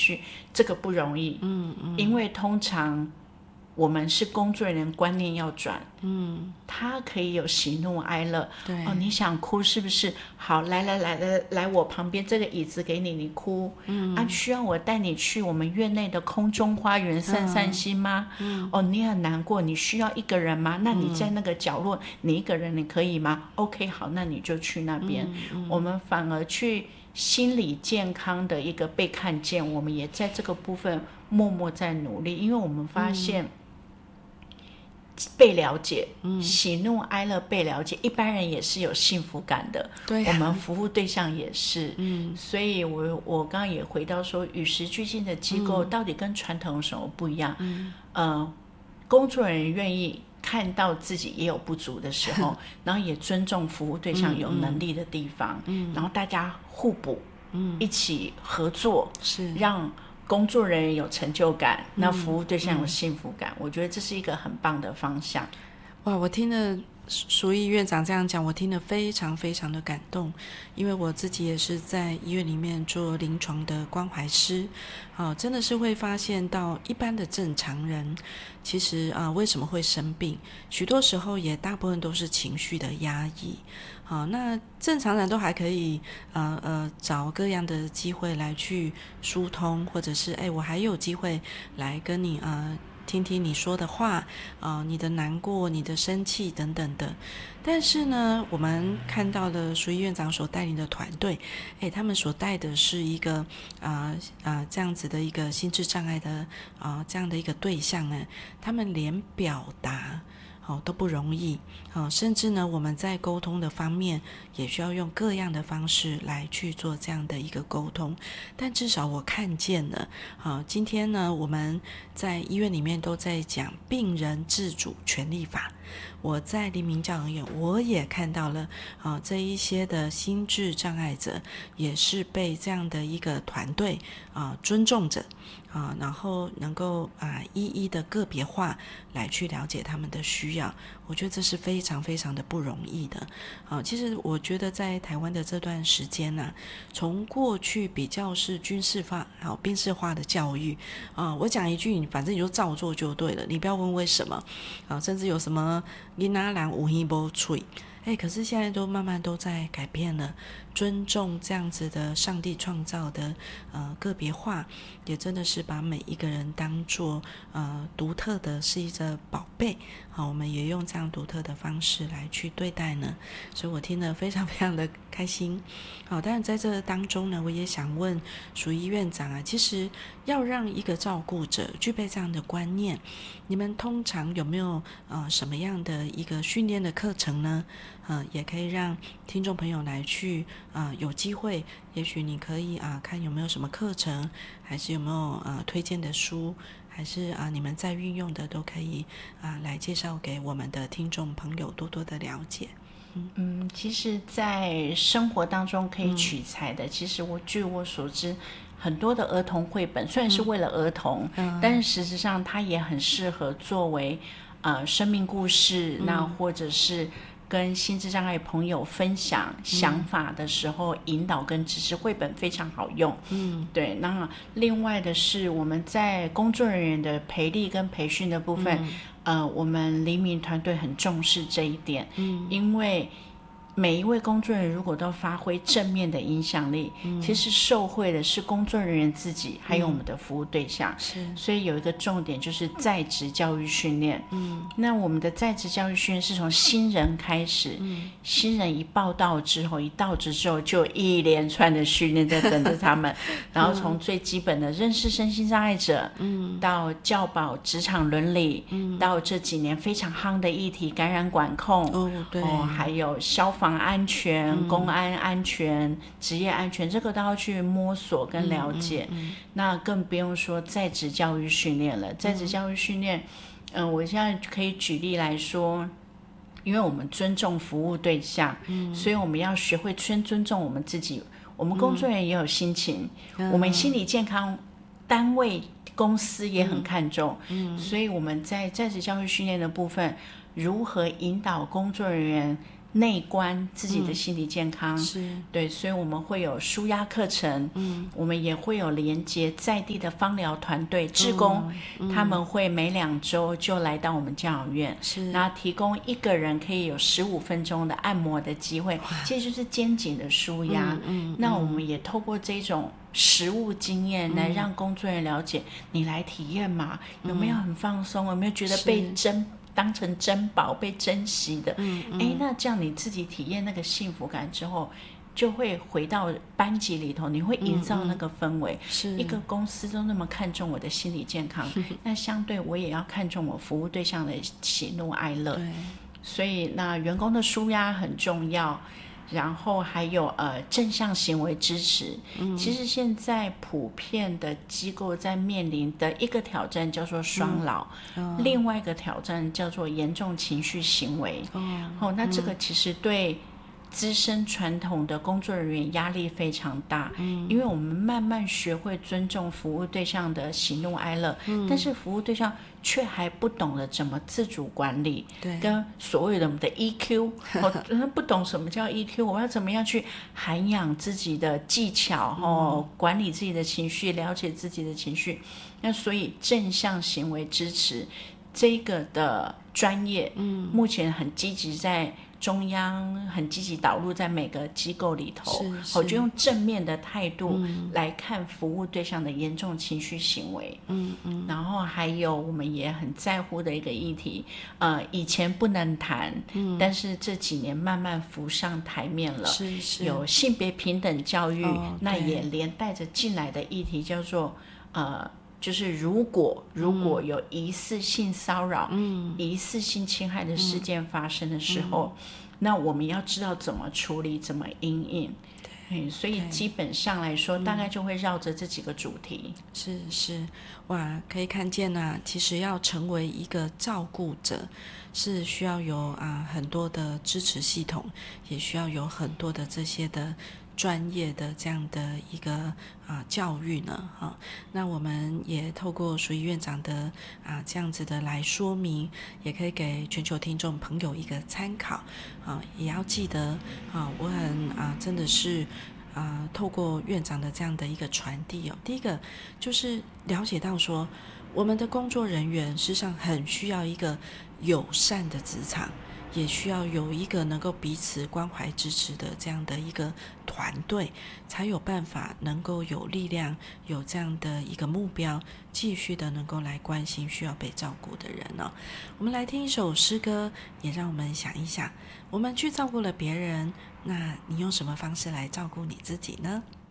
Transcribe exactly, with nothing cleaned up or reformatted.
绪，这个不容易。嗯嗯，因为通常我们是工作人员，观念要转。嗯，他可以有喜怒哀乐。 对哦，你想哭是不是？好，来来来来来，我旁边这个椅子给你，你哭。嗯，啊，需要我带你去我们院内的空中花园散散心吗？嗯，哦，你很难过，你需要一个人吗？那你在那个角落，你一个人你可以吗？OK， 好，那你就去那边。嗯嗯，我们反而去心理健康的一个被看见，我们也在这个部分默默在努力，因为我们发现。嗯，被了解，嗯，喜怒哀乐被了解，一般人也是有幸福感的。 对、啊， 我们服务对象也是。嗯，所以我我刚刚也回到说，与时俱进的机构到底跟传统有什么不一样？嗯，呃，工作人员愿意看到自己也有不足的时候，然后也尊重服务对象有能力的地方，嗯，然后大家互补，嗯，一起合作， 是让工作人员有成就感，那服务对象有幸福感，嗯嗯，我觉得这是一个很棒的方向。 哇，我听了淑仪院长这样讲，我听得非常非常的感动，因为我自己也是在医院里面做临床的关怀师，啊，真的是会发现到一般的正常人，其实啊，为什么会生病？许多时候也大部分都是情绪的压抑。好，那正常人都还可以呃呃找各样的机会来去疏通，或者是哎，我还有机会来跟你呃听听你说的话，呃，你的难过、你的生气等等的。但是呢，我们看到了淑仪院长所带领的团队，哎，他们所带的是一个啊啊、呃呃、这样子的一个心智障碍的啊、呃、这样的一个对象呢，他们连表达。哦，都不容易，哦，甚至呢，我们在沟通的方面也需要用各样的方式来去做这样的一个沟通。但至少我看见了，哦，今天呢，我们在医院里面都在讲病人自主权利法。我在黎明教养院，我也看到了，啊、呃，这一些的心智障碍者也是被这样的一个团队啊、呃、尊重着。啊，然后能够啊一一的个别化来去了解他们的需要，我觉得这是非常非常的不容易的。啊，其实我觉得在台湾的这段时间呢、啊，从过去比较是军事化、好兵事化的教育，啊，我讲一句，你反正你就照做就对了，你不要问为什么，啊，甚至有什么囡仔人有耳无嘴。哎，可是现在都慢慢都在改变了，尊重这样子的上帝创造的呃个别化，也真的是把每一个人当作呃独特的是一个宝贝。好，我们也用这样独特的方式来去对待呢，所以我听得非常非常的开心。好，当然在这当中呢，我也想问淑仪院长啊，其实要让一个照顾者具备这样的观念，你们通常有没有呃什么样的一个训练的课程呢？呃，也可以让听众朋友来去啊、呃，有机会，也许你可以啊、呃，看有没有什么课程，还是有没有呃推荐的书，还是啊、呃、你们在运用的都可以啊、呃、来介绍给我们的听众朋友多多的了解。 嗯, 嗯，其实在生活当中可以取材的、嗯、其实我据我所知很多的儿童绘本虽然是为了儿童、嗯、但是实质上它也很适合作为呃生命故事、嗯、那或者是跟心智障碍朋友分享想法的时候、嗯、引导跟支持，绘本非常好用。嗯，对。那另外的是我们在工作人员的培力跟培训的部分、嗯、呃，我们黎明团队很重视这一点。嗯，因为每一位工作人员如果都发挥正面的影响力、嗯、其实受惠的是工作人员自己还有我们的服务对象、嗯、是。所以有一个重点就是在职教育训练。嗯，那我们的在职教育训练是从新人开始、嗯、新人一报到之后一到职之后就有一连串的训练在等着他们然后从最基本的认识身心障碍者、嗯、到教保职场伦理、嗯、到这几年非常夯的议题感染管控、 哦对哦、还有消防防安全、嗯、公安安全、职业安全，这个都要去摸索跟了解、嗯嗯嗯、那更不用说在职教育训练了。在职教育训练嗯、呃，我现在可以举例来说，因为我们尊重服务对象、嗯、所以我们要学会先尊重我们自己。我们工作人员也有心情、嗯、我们心理健康单位公司也很看重、嗯嗯、所以我们在在职教育训练的部分如何引导工作人员内观自己的心理健康， 是对，所以我们会有舒压课程，嗯，我们也会有连接在地的芳疗团队志工，嗯，他们会每两周就来到我们教养院， 是， 然后提供一个人可以有十五分钟的按摩的机会，其实就是肩颈的舒压，嗯嗯，那我们也透过这种实务经验来让工作人员了解，嗯，你来体验嘛，有没有很放松，有没有觉得被珍当成珍宝被珍惜的，嗯嗯，哎，那这样你自己体验那个幸福感之后，就会回到班级里头，你会营造那个氛围，嗯嗯，一个公司都那么看重我的心理健康，那相对我也要看重我服务对象的喜怒哀乐，所以那员工的抒压很重要，然后还有呃正向行为支持，嗯，其实现在普遍的机构在面临的一个挑战叫做双老，嗯哦，另外一个挑战叫做严重情绪行为，哦，哦那这个其实对资深传统的工作人员压力非常大，嗯，因为我们慢慢学会尊重服务对象的喜怒哀乐，嗯，但是服务对象却还不懂得怎么自主管理，对，跟所谓的我们的 E Q， 我不懂什么叫 E Q， 我要怎么样去涵养自己的技巧，哦，管理自己的情绪，了解自己的情绪，那所以正向行为支持这个的专业，嗯，目前很积极在中央很积极导入在每个机构里头，我就用正面的态度来看服务对象的严重情绪行为，嗯嗯，然后还有我们也很在乎的一个议题，呃，以前不能谈，嗯，但是这几年慢慢浮上台面了，是是，有性别平等教育，哦，那也连带着进来的议题叫做呃。就是如果如果有疑似性骚扰、嗯、疑似性侵害的事件发生的时候，嗯，那我们要知道怎么处理，怎么因应。对，所以基本上来说，大概就会绕着这几个主题。 是是，哇，可以看见啊，其实要成为一个照顾者，是需要有啊很多的支持系统，也需要有很多的这些的专业的这样的一个啊教育呢，哈，啊，那我们也透过淑仪院长的啊这样子的来说明，也可以给全球听众朋友一个参考啊，也要记得啊，我很啊真的是啊透过院长的这样的一个传递哦，第一个就是了解到说，我们的工作人员事实上很需要一个友善的职场。也需要有一个能够彼此关怀支持的这样的一个团队，才有办法能够有力量，有这样的一个目标，继续的能够来关心需要被照顾的人哦。我们来听一首诗歌，也让我们想一想，我们去照顾了别人，那你用什么方式来照顾你自己呢？